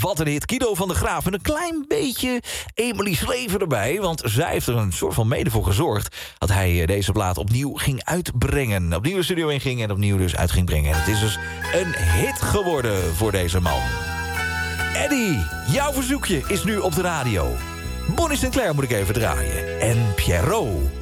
Wat een hit. Guido van der Graaf en een klein beetje Emily Slever erbij. Want zij heeft er een soort van mede voor gezorgd dat hij deze plaat opnieuw ging uitbrengen. Opnieuw de studio in ging en opnieuw dus uit ging brengen. En het is dus een hit geworden voor deze man. Eddie, jouw verzoekje is nu op de radio. Bonnie Sinclair moet ik even draaien. En Pierrot.